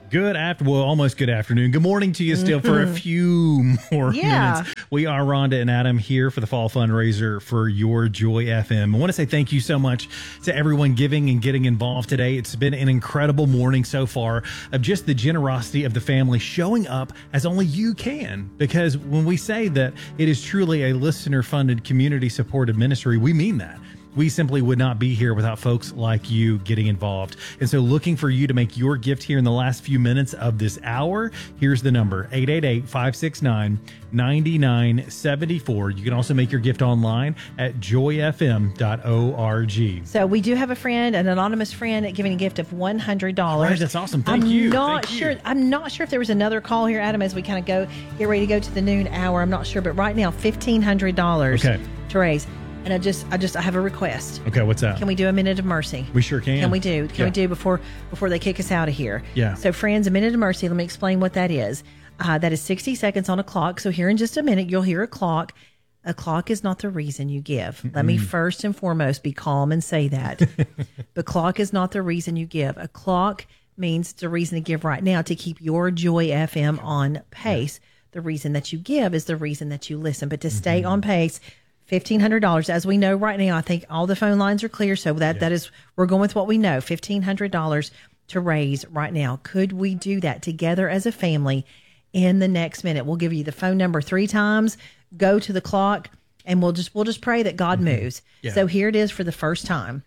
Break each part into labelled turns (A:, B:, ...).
A: Almost good afternoon. Good morning to you still for a few more minutes. We are Rhonda and Adam here for the fall fundraiser for Your Joy FM. I want to say thank you so much to everyone giving and getting involved today. It's been an incredible morning so far of just the generosity of the family showing up as only you can. Because when we say that it is truly a listener-funded, community-supported ministry, we mean that. We simply would not be here without folks like you getting involved. And so looking for you to make your gift here in the last few minutes of this hour. Here's the number, 888-569-9974. You can also make your gift online at joyfm.org.
B: So we do have a friend, an anonymous friend, giving a gift of $100.
A: Right, that's awesome. Thank you.
B: I'm not sure if there was another call here, Adam, as we kind of get ready to go to the noon hour. I'm not sure, but right now, $1,500 to raise. And I have a request.
A: Okay, what's that?
B: Can we do a minute of mercy?
A: We sure can.
B: Can we do before they kick us out of here?
A: Yeah.
B: So, friends, a minute of mercy. Let me explain what that is. That is 60 seconds on a clock. So here in just a minute, you'll hear a clock. A clock is not the reason you give. Let me first and foremost be calm and say that. The clock is not the reason you give. A clock means the reason to give right now to keep your Joy FM on pace. The reason that you give is the reason that you listen. But to stay on pace, $1,500. As we know right now, I think all the phone lines are clear. So that is, we're going with what we know, $1,500 to raise right now. Could we do that together as a family in the next minute? We'll give you the phone number 3 times, go to the clock, and we'll just pray that God moves. Yeah. So here it is for the first time,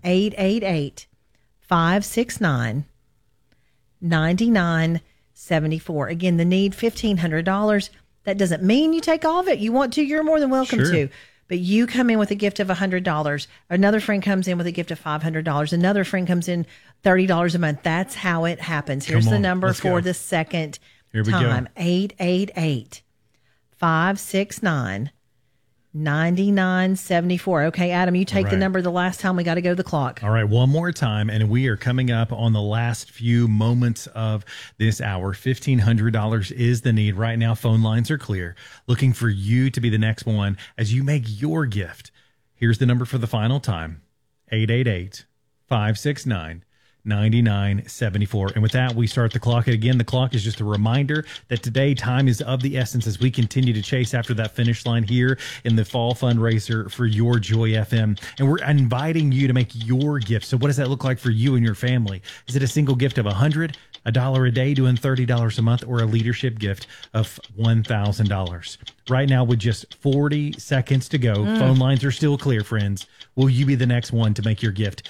B: 888-569-9974. Again, the need, $1,500. That doesn't mean you take all of it. You want to, you're more than welcome to. But you come in with a gift of $100. Another friend comes in with a gift of $500. Another friend comes in $30 a month. That's how it happens. Here's the number for the second time. 888-569-9974. Okay, Adam, you take the number the last time. We got to go to the clock.
A: All right, one more time, and we are coming up on the last few moments of this hour. $1,500 is the need. Right now, phone lines are clear. Looking for you to be the next one as you make your gift. Here's the number for the final time, 888-569-9974. And with that, we start the clock. And again, the clock is just a reminder that today time is of the essence as we continue to chase after that finish line here in the fall fundraiser for Your Joy FM. And we're inviting you to make your gift. So what does that look like for you and your family? Is it a single gift of $100, $1 a day, doing $30 a month, or a leadership gift of $1,000? Right now, with just 40 seconds to go, phone lines are still clear, friends. Will you be the next one to make your gift?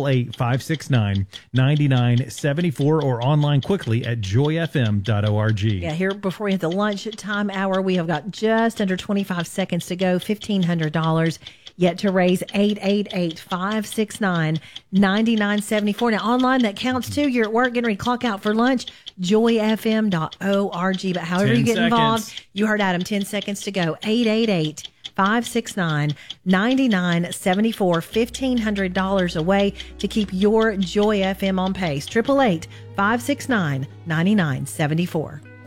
A: 888-569-9974 or online quickly at joyfm.org.
B: Yeah, here before we hit the lunch time hour, we have got just under 25 seconds to go, $1,500 yet to raise. 888-569-9974. Now, online, that counts too. You're at work, getting ready to clock out for lunch, joyfm.org. But however you get involved, you heard Adam, 10 seconds to go. 888-569-9974. $1,500 away to keep your Joy FM on pace. 888-569-9974.